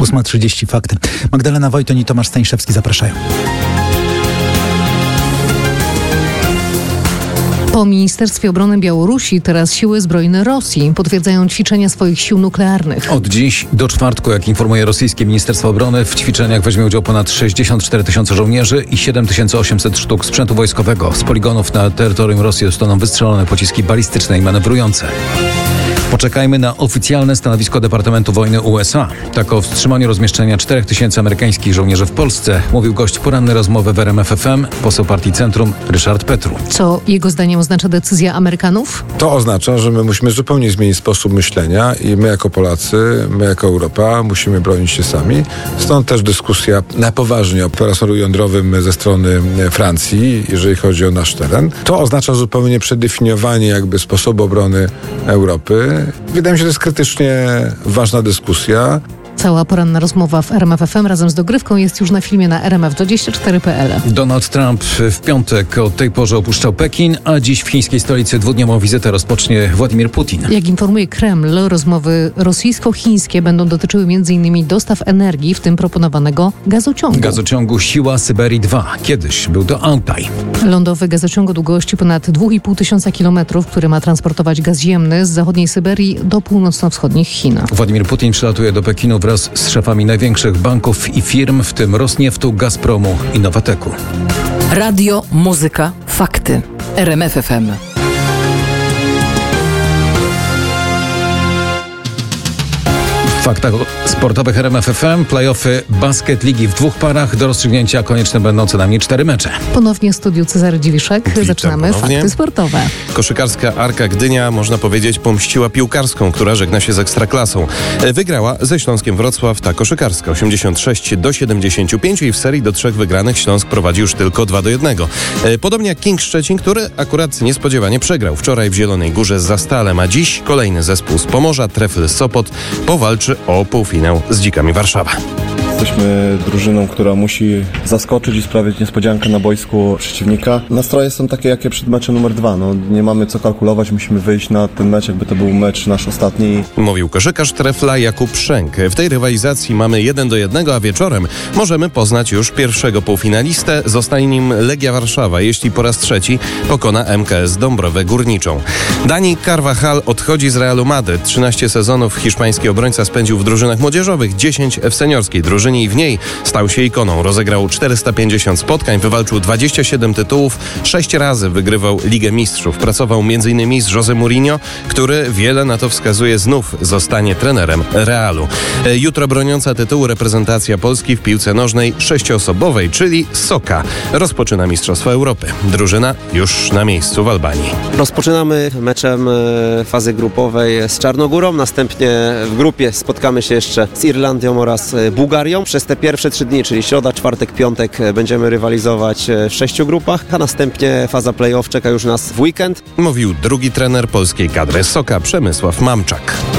8:30 fakty. Magdalena Wojtoń i Tomasz Stańszewski zapraszają. Po Ministerstwie Obrony Białorusi teraz siły zbrojne Rosji potwierdzają ćwiczenia swoich sił nuklearnych. Od dziś do czwartku, jak informuje rosyjskie Ministerstwo Obrony, w ćwiczeniach weźmie udział ponad 64 tysiące żołnierzy i 7800 sztuk sprzętu wojskowego. Z poligonów na terytorium Rosji zostaną wystrzelone pociski balistyczne i manewrujące. Poczekajmy na oficjalne stanowisko Departamentu Wojny USA. Tak o wstrzymaniu rozmieszczenia 4000 amerykańskich żołnierzy w Polsce mówił gość porannej rozmowy w RMF FM, poseł Partii Centrum Ryszard Petru. Co jego zdaniem oznacza decyzja Amerykanów? To oznacza, że my musimy zupełnie zmienić sposób myślenia i my jako Polacy, my jako Europa musimy bronić się sami. Stąd też dyskusja na poważnie o arsenale jądrowym ze strony Francji, jeżeli chodzi o nasz teren. To oznacza zupełnie przedefiniowanie jakby sposobu obrony Europy. Wydaje mi się, że to jest krytycznie ważna dyskusja. Cała poranna rozmowa w RMF FM razem z dogrywką jest już na filmie na rmf24.pl. Donald Trump w piątek o tej porze opuszczał Pekin, a dziś w chińskiej stolicy dwudniową wizytę rozpocznie Władimir Putin. Jak informuje Kreml, rozmowy rosyjsko-chińskie będą dotyczyły m.in. dostaw energii, w tym proponowanego gazociągu. Gazociągu Siła Syberii 2. Kiedyś był to Altaj. Lądowy gazociąg o długości ponad 2,5 tysiąca kilometrów, który ma transportować gaz ziemny z zachodniej Syberii do północno-wschodnich Chin. Władimir Putin przylatuje do Pekinu wraz z szefami największych banków i firm, w tym Rosnieftu, Gazpromu i Nowateku. Radio, muzyka, fakty. RMF FM. W faktach sportowych RMF FM play-offy Basket Ligi w dwóch parach. Do rozstrzygnięcia konieczne będą co najmniej 4 mecze. Ponownie w studiu Cezary Dziwiszek. Zaczynamy ponownie. Fakty sportowe. Koszykarska Arka Gdynia, można powiedzieć, pomściła piłkarską, która żegna się z Ekstraklasą. Wygrała ze Śląskiem Wrocław ta koszykarska 86-75 i w serii do 3 wygranych Śląsk prowadzi już tylko 2-1. Podobnie jak King Szczecin, który akurat niespodziewanie przegrał wczoraj w Zielonej Górze z Zastalem, a dziś kolejny zespół z Pomorza, Trefl Sopot, powalczy o półfinał z Dzikami Warszawa. Jesteśmy drużyną, która musi zaskoczyć i sprawić niespodziankę na boisku przeciwnika. Nastroje są takie, jakie przed meczem numer 2. Nie mamy co kalkulować, musimy wyjść na ten mecz, jakby to był mecz nasz ostatni. Mówił koszykarz Trefla Jakub Szczęk. W tej rywalizacji mamy 1-1, a wieczorem możemy poznać już pierwszego półfinalistę. Zostanie nim Legia Warszawa, jeśli po raz trzeci pokona MKS Dąbrowę Górniczą. Dani Carvajal odchodzi z Realu Madryt. 13 sezonów hiszpański obrońca spędził w drużynach młodzieżowych, 10 w seniorskiej drużynie i w niej stał się ikoną. Rozegrał 450 spotkań, wywalczył 27 tytułów, 6 razy wygrywał Ligę Mistrzów. Pracował m.in. z José Mourinho, który wiele na to wskazuje znów zostanie trenerem Realu. Jutro broniąca tytułu reprezentacja Polski w piłce nożnej 6-osobowej, czyli Soka, rozpoczyna Mistrzostwa Europy. Drużyna już na miejscu w Albanii. Rozpoczynamy meczem fazy grupowej z Czarnogórą, następnie w grupie spotkamy się jeszcze z Irlandią oraz Bułgarią. Przez te pierwsze 3 dni, czyli środa, czwartek, piątek, będziemy rywalizować w 6 grupach, a następnie faza play-off czeka już nas w weekend. Mówił drugi trener polskiej kadry Soka, Przemysław Mamczak.